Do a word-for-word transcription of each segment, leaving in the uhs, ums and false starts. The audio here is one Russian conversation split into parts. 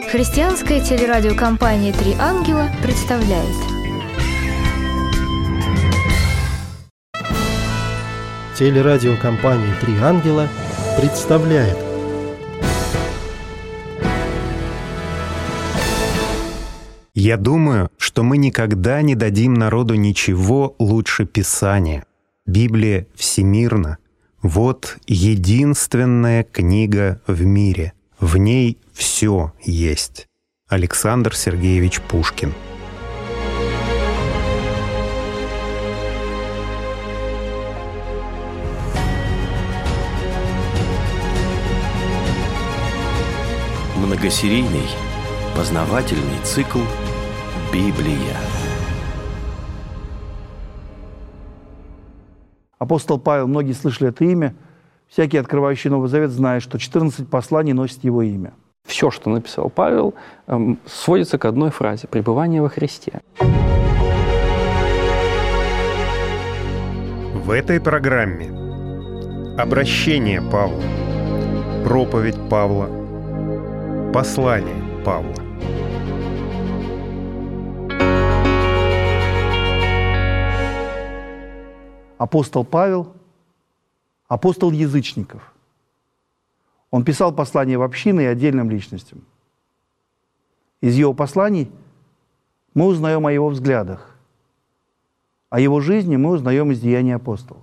Христианская телерадиокомпания «Три ангела» представляет. Телерадиокомпания «Три ангела» представляет. Я думаю, что мы никогда не дадим народу ничего лучше Писания. Библия всемирна. Вот единственная книга в мире. В ней все есть. Александр Сергеевич Пушкин. Многосерийный познавательный цикл «Библия». Апостол Павел, многие слышали это имя. Всякий, открывающий Новый Завет, знает, что четырнадцать посланий носит его имя. Все, что написал Павел, сводится к одной фразе – пребывание во Христе. В этой программе обращение Павла, проповедь Павла, послание Павла. Апостол Павел – апостол язычников. Он писал послания в общины и отдельным личностям. Из его посланий мы узнаем о его взглядах. О его жизни мы узнаем из деяний апостолов.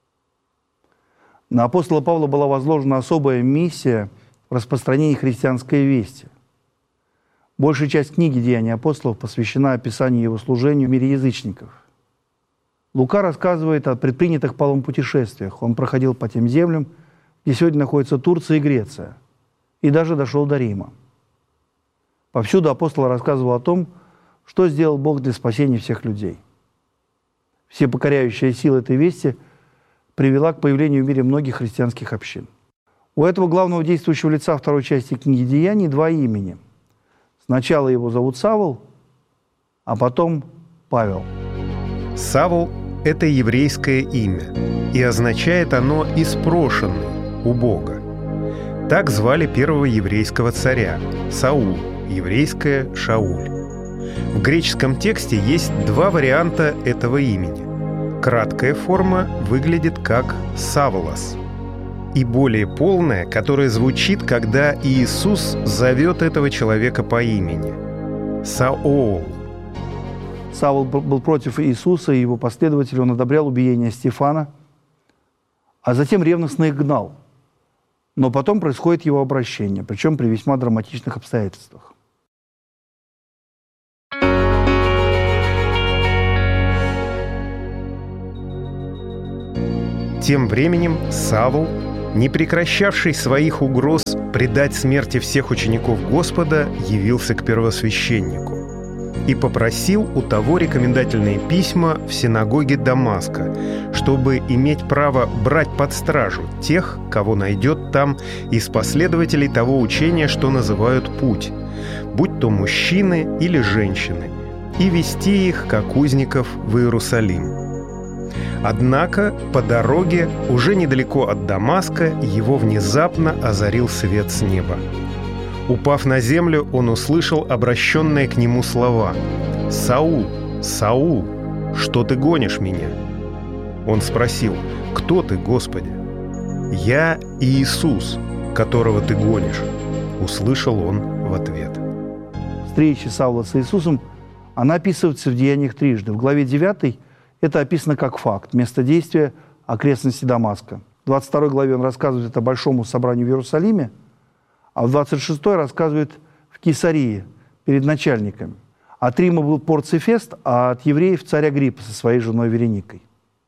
На апостола Павла была возложена особая миссия в распространении христианской вести. Большая часть книги «Деяния апостолов» посвящена описанию его служению в мире язычников. Лука рассказывает о предпринятых Павлом путешествиях. Он проходил по тем землям, где сегодня находятся Турция и Греция, и даже дошел до Рима. Повсюду апостол рассказывал о том, что сделал Бог для спасения всех людей. Всепокоряющая сила этой вести привела к появлению в мире многих христианских общин. У этого главного действующего лица второй части книги «Деяний» два имени. Сначала его зовут Савл, а потом Павел. Савл – это еврейское имя, и означает оно «испрошенный» у Бога. Так звали первого еврейского царя – Саул, еврейское Шауль. В греческом тексте есть два варианта этого имени. Краткая форма выглядит как «Савлос», и более полная, которая звучит, когда Иисус зовет этого человека по имени – Саол. Савл был против Иисуса и его последователей, он одобрял убиение Стефана, а затем ревностно их гнал. Но потом происходит его обращение, причем при весьма драматичных обстоятельствах. Тем временем Савл, не прекращавший своих угроз предать смерти всех учеников Господа, явился к первосвященнику и попросил у того рекомендательные письма в синагоге Дамаска, чтобы иметь право брать под стражу тех, кого найдет там из последователей того учения, что называют «путь», будь то мужчины или женщины, и вести их, как узников, в Иерусалим. Однако по дороге, уже недалеко от Дамаска, его внезапно озарил свет с неба. Упав на землю, он услышал обращенные к нему слова: «Саул, Саул, что ты гонишь меня?» Он спросил: «Кто ты, Господи?» «Я Иисус, которого ты гонишь», — услышал он в ответ. Встреча Савла с Иисусом, она описывается в Деяниях трижды. В главе девятой это описано как факт, место действия — окрестности Дамаска. В двадцать второй главе он рассказывает о большому собранию в Иерусалиме, а в двадцать шестой рассказывает в Кесарии перед начальниками. От Рима был Порций Фест, а от евреев царь Агриппа со своей женой Вереникой.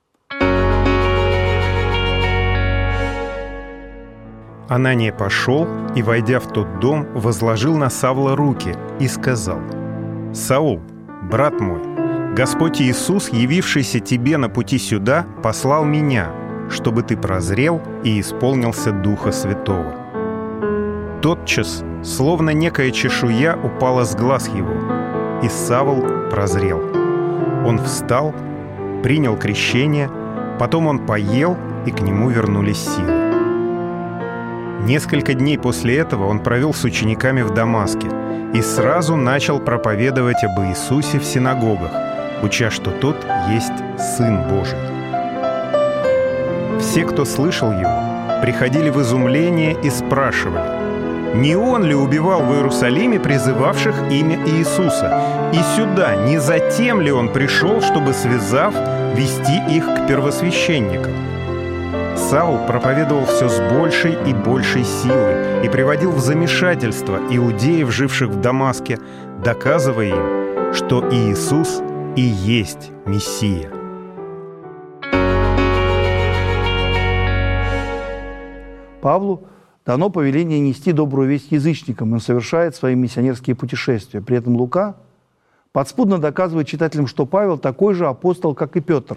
Анания пошел и, войдя в тот дом, возложил на Савла руки и сказал: «Саул, брат мой, Господь Иисус, явившийся тебе на пути сюда, послал меня, чтобы ты прозрел и исполнился Духа Святого». Тотчас, словно некая чешуя, упала с глаз его, и Савл прозрел. Он встал, принял крещение, потом он поел, и к нему вернулись силы. Несколько дней после этого он провел с учениками в Дамаске и сразу начал проповедовать об Иисусе в синагогах, уча, что Тот есть Сын Божий. Все, кто слышал Его, приходили в изумление и спрашивали, не Он ли убивал в Иерусалиме призывавших имя Иисуса? И сюда не затем ли Он пришел, чтобы, связав, вести их к первосвященникам? Савл проповедовал все с большей и большей силой и приводил в замешательство иудеев, живших в Дамаске, доказывая им, что Иисус и есть Мессия. Павлу дано повеление нести добрую весть язычникам, и он совершает свои миссионерские путешествия. При этом Лука подспудно доказывает читателям, что Павел такой же апостол, как и Петр.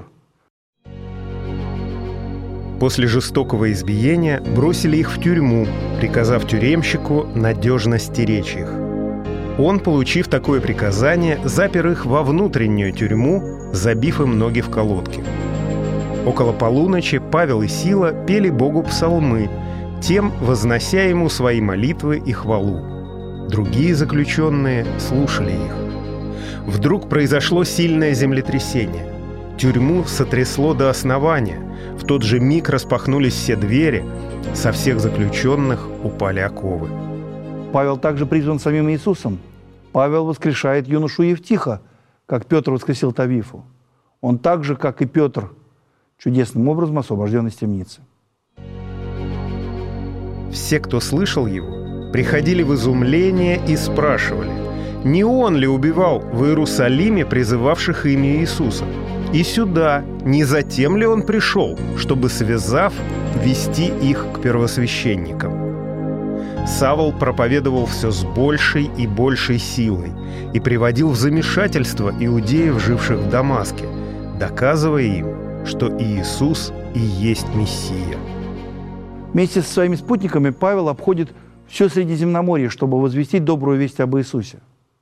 После жестокого избиения бросили их в тюрьму, приказав тюремщику надежно стеречь их. Он, получив такое приказание, запер их во внутреннюю тюрьму, забив им ноги в колодки. Около полуночи Павел и Сила пели Богу псалмы, тем вознося Ему свои молитвы и хвалу. Другие заключенные слушали их. Вдруг произошло сильное землетрясение. Тюрьму сотрясло до основания. В тот же миг распахнулись все двери, со всех заключенных упали оковы. Павел также призван самим Иисусом. Павел воскрешает юношу Евтиха, как Петр воскресил Тавифу. Он так же, как и Петр, чудесным образом освобожден из темницы. Все, кто слышал его, приходили в изумление и спрашивали, не он ли убивал в Иерусалиме призывавших имя Иисуса? И сюда не затем ли он пришел, чтобы, связав, вести их к первосвященникам? Савл проповедовал все с большей и большей силой и приводил в замешательство иудеев, живших в Дамаске, доказывая им, что Иисус и есть Мессия. Вместе со своими спутниками Павел обходит все Средиземноморье, чтобы возвестить добрую весть об Иисусе.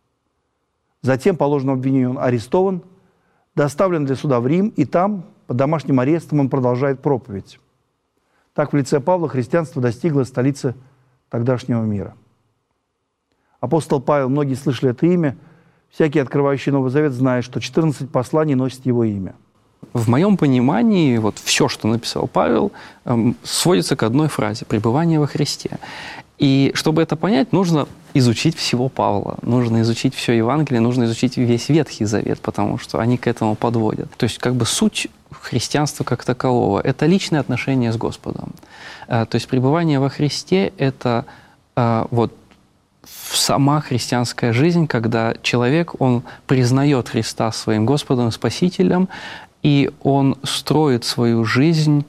Затем, по ложному обвинению, он арестован, доставлен для суда в Рим, и там, под домашним арестом, он продолжает проповедь. Так в лице Павла христианство достигло столицы тогдашнего мира. Апостол Павел, многие слышали это имя, всякий, открывающий Новый Завет, знает, что четырнадцать посланий носит его имя. В моем понимании, вот все, что написал Павел, эм, сводится к одной фразе – пребывание во Христе. И чтобы это понять, нужно изучить всего Павла, нужно изучить все Евангелие, нужно изучить весь Ветхий Завет, потому что они к этому подводят. То есть как бы суть христианства как такового – это личное отношение с Господом. То есть пребывание во Христе – это вот сама христианская жизнь, когда человек, он признает Христа своим Господом и Спасителем, и он строит свою жизнь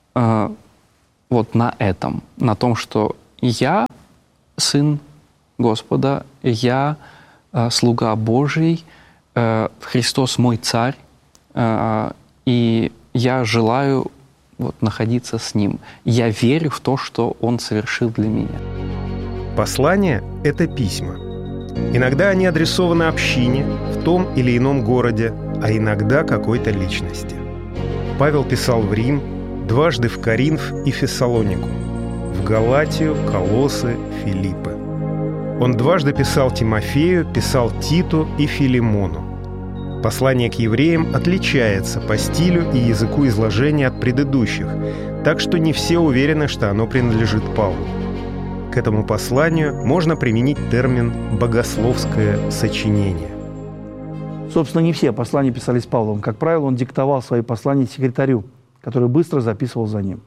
вот на этом, на том, что я сын Господа, я э, слуга Божий, э, Христос мой царь, э, и я желаю вот, находиться с Ним. Я верю в то, что Он совершил для меня. Послания — это письма. Иногда они адресованы общине в том или ином городе, а иногда какой-то личности. Павел писал в Рим, дважды в Коринф и Фессалонику, в Галатию, Колоссы, Филиппы. Он дважды писал Тимофею, писал Титу и Филимону. Послание к евреям отличается по стилю и языку изложения от предыдущих, так что не все уверены, что оно принадлежит Павлу. К этому посланию можно применить термин «богословское сочинение». Собственно, не все послания писались Павлом. Как правило, он диктовал свои послания секретарю, который быстро записывал за ним.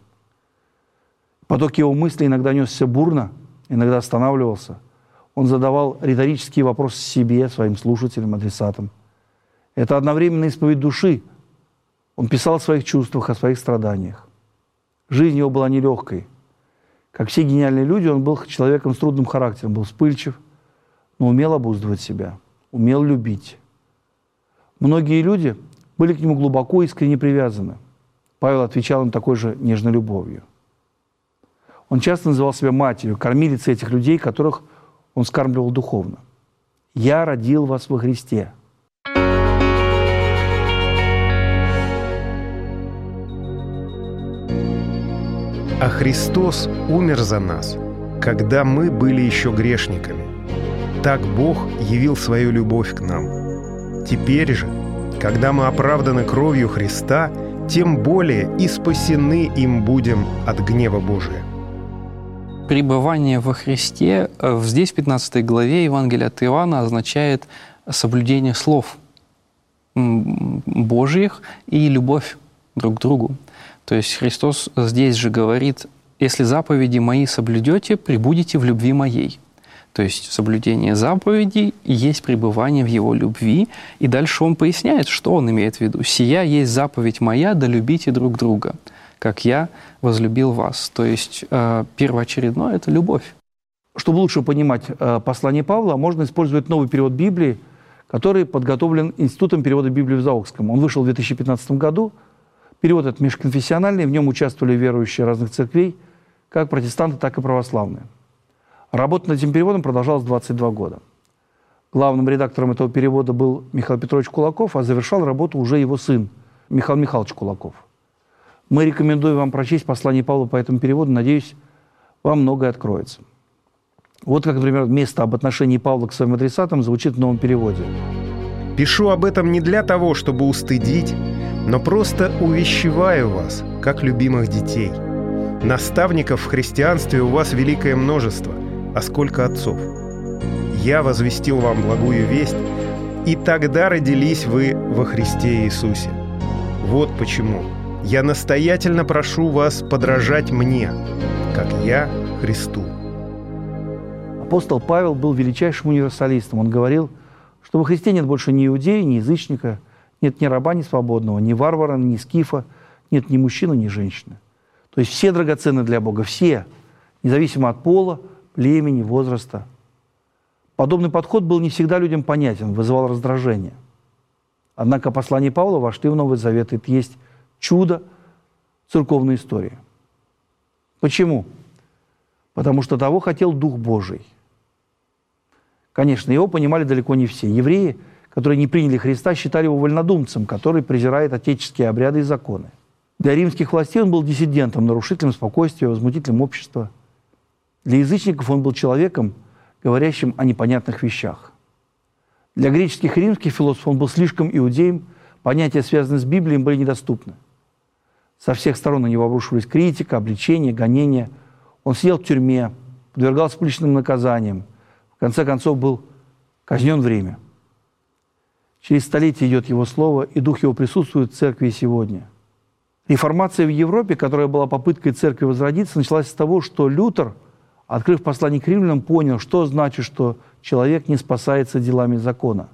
Поток его мыслей иногда несся бурно, иногда останавливался. Он задавал риторические вопросы себе, своим слушателям, адресатам. Это одновременно исповедь души. Он писал о своих чувствах, о своих страданиях. Жизнь его была нелегкой. Как все гениальные люди, он был человеком с трудным характером, был вспыльчив, но умел обуздывать себя, умел любить. Многие люди были к нему глубоко и искренне привязаны. Павел отвечал им такой же нежной любовью. Он часто называл себя матерью, кормилицей этих людей, которых он скармливал духовно. «Я родил вас во Христе». А Христос умер за нас, когда мы были еще грешниками. Так Бог явил свою любовь к нам. Теперь же, когда мы оправданы кровью Христа, тем более и спасены им будем от гнева Божия. Пребывание во Христе здесь, в пятнадцатой главе Евангелия от Иоанна, означает соблюдение слов Божьих и любовь друг к другу. То есть Христос здесь же говорит: «Если заповеди мои соблюдете, пребудете в любви моей». То есть соблюдение заповедей есть пребывание в Его любви. И дальше Он поясняет, что Он имеет в виду. «Сия есть заповедь моя, да любите друг друга, как я возлюбил вас». То есть э, первоочередное – это любовь. Чтобы лучше понимать э, послание Павла, можно использовать новый перевод Библии, который подготовлен Институтом перевода Библии в Заокском. Он вышел в две тысячи пятнадцатом году. Перевод этот межконфессиональный, в нем участвовали верующие разных церквей, как протестанты, так и православные. Работа над этим переводом продолжалась двадцать два года. Главным редактором этого перевода был Михаил Петрович Кулаков, а завершал работу уже его сын Михаил Михайлович Кулаков. Мы рекомендуем вам прочесть послание Павла по этому переводу. Надеюсь, вам многое откроется. Вот как, например, место об отношении Павла к своим адресатам звучит в новом переводе. «Пишу об этом не для того, чтобы устыдить, но просто увещеваю вас, как любимых детей. Наставников в христианстве у вас великое множество, а сколько отцов. Я возвестил вам благую весть, и тогда родились вы во Христе Иисусе. Вот почему я настоятельно прошу вас подражать мне, как я Христу». Апостол Павел был величайшим универсалистом. Он говорил, что во Христе нет больше ни иудея, ни язычника, нет ни раба, ни свободного, ни варвара, ни скифа, нет ни мужчины, ни женщины. То есть все драгоценны для Бога, все, независимо от пола, племени, возраста. Подобный подход был не всегда людям понятен, вызывал раздражение. Однако послание Павла вошли в Новый Завет, и это есть чудо церковной истории. Почему? Потому что того хотел Дух Божий. Конечно, его понимали далеко не все. Евреи, которые не приняли Христа, считали его вольнодумцем, который презирает отеческие обряды и законы. Для римских властей он был диссидентом, нарушителем спокойствия, возмутителем общества. Для язычников он был человеком, говорящим о непонятных вещах. Для греческих и римских философов он был слишком иудеем, понятия, связанные с Библией, им были недоступны. Со всех сторон на него обрушивались критика, обличения, гонения. Он сидел в тюрьме, подвергался публичным наказаниям, в конце концов был казнен в Риме. Через столетия идет его слово, и дух его присутствует в церкви и сегодня. Реформация в Европе, которая была попыткой церкви возродиться, началась с того, что Лютер, открыв послание к римлянам, понял, что значит, что человек не спасается делами закона.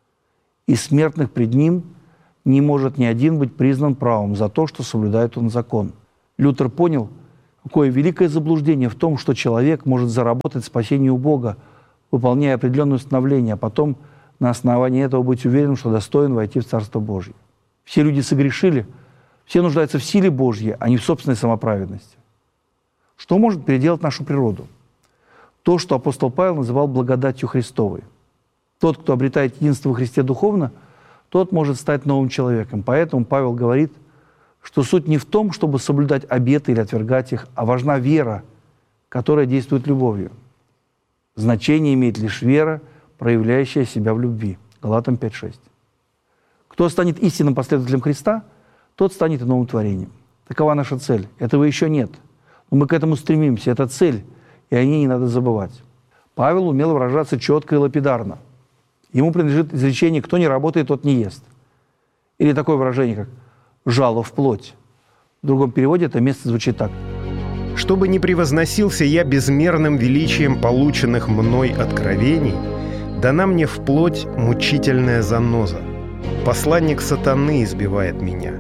Из смертных пред ним не может ни один быть признан правым за то, что соблюдает он закон. Лютер понял, какое великое заблуждение в том, что человек может заработать спасение у Бога, выполняя определенные установления, а потом на основании этого быть уверенным, что достоин войти в Царство Божье. Все люди согрешили, все нуждаются в силе Божьей, а не в собственной самоправедности. Что может переделать нашу природу? То, что апостол Павел называл благодатью Христовой. Тот, кто обретает единство во Христе духовно, тот может стать новым человеком. Поэтому Павел говорит, что суть не в том, чтобы соблюдать обеты или отвергать их, а важна вера, которая действует любовью. Значение имеет лишь вера, проявляющая себя в любви. Галатам пять шесть. Кто станет истинным последователем Христа, тот станет и новым творением. Такова наша цель. Этого еще нет. Но мы к этому стремимся. Это цель, и о ней не надо забывать. Павел умел выражаться четко и лапидарно. Ему принадлежит изречение «кто не работает, тот не ест». Или такое выражение, как «жало в плоть». В другом переводе это место звучит так. «Чтобы не превозносился я безмерным величием полученных мной откровений, дана мне вплоть мучительная заноза. Посланник сатаны избивает меня.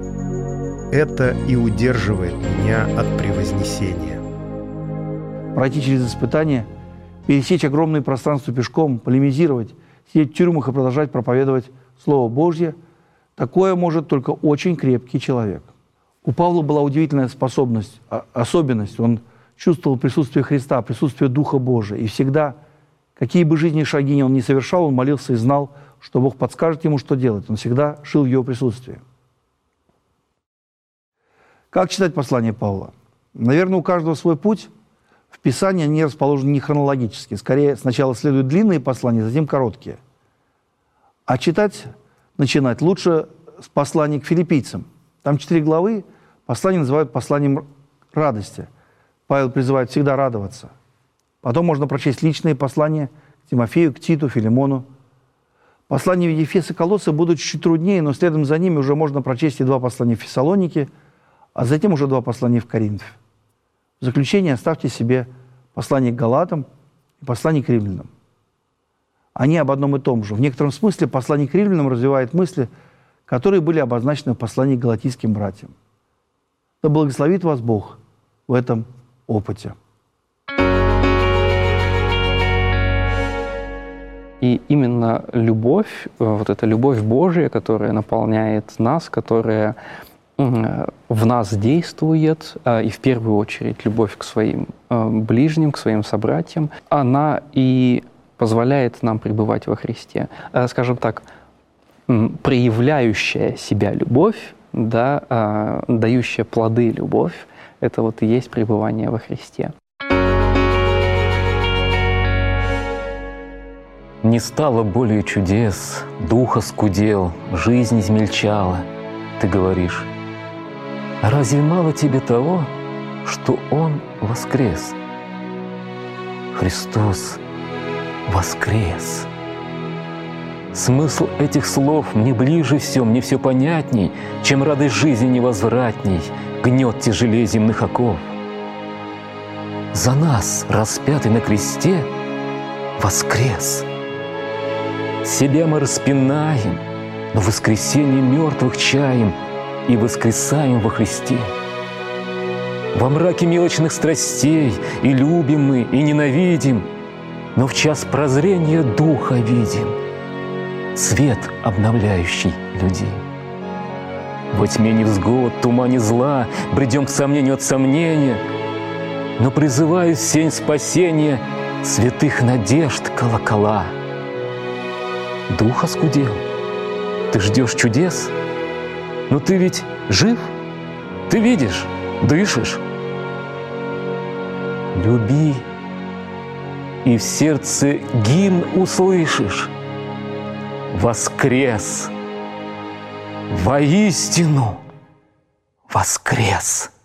Это и удерживает меня от превознесения». Пройти через испытания, пересечь огромные пространства пешком, полемизировать, сидеть в тюрьмах и продолжать проповедовать Слово Божье – такое может только очень крепкий человек. У Павла была удивительная способность, особенность. Он чувствовал присутствие Христа, присутствие Духа Божия. И всегда, какие бы жизненные шаги он ни совершал, он молился и знал, что Бог подскажет ему, что делать. Он всегда жил в его присутствии. Как читать послание Павла? Наверное, у каждого свой путь. В Писании они расположены не хронологически. Скорее, сначала следуют длинные послания, затем короткие. А читать, начинать лучше с послания к филиппийцам. Там четыре главы, послание называют посланием радости. Павел призывает всегда радоваться. Потом можно прочесть личные послания к Тимофею, к Титу, Филимону. Послания в Ефес и Колоссы будут чуть труднее, но следом за ними уже можно прочесть и два послания в Фессалоники, а затем уже два послания в Коринф. В заключение оставьте себе послание к Галатам и послание к Римлянам. Они об одном и том же. В некотором смысле послание к Римлянам развивает мысли, которые были обозначены в послании к галатийским братьям. Да благословит вас Бог в этом опыте. И именно любовь, вот эта любовь Божия, которая наполняет нас, которая в нас действует, и в первую очередь любовь к своим ближним, к своим собратьям, она и позволяет нам пребывать во Христе. Скажем так, проявляющая себя любовь, да, дающая плоды любовь, это вот и есть пребывание во Христе. Не стало более чудес, дух оскудел, жизнь измельчала. Ты говоришь, разве мало тебе того, что Он воскрес? Христос воскрес. Смысл этих слов мне ближе все, мне все понятней, чем радость жизни невозвратней, гнет тяжелее земных оков. За нас, распятый на кресте, воскрес. Себя мы распинаем, но воскресенье мертвых чаем и воскресаем во Христе. Во мраке мелочных страстей и любим мы, и ненавидим, но в час прозрения Духа видим, свет, обновляющий людей. Во тьме невзгод, тумане зла, бредем к сомнению от сомнения, но призываю в сень спасения святых надежд колокола. Дух оскудел. Ты ждешь чудес? Но ты ведь жив? Ты видишь, дышишь? Люби, и в сердце гимн услышишь. Воскрес! Воистину воскрес!